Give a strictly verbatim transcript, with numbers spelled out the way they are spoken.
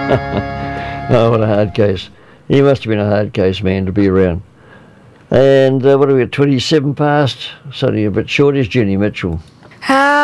Oh, what a hard case. He must have been a hard case man to be around. And uh, what are we at, twenty-seven past? Something a bit short is Jenny Mitchell. How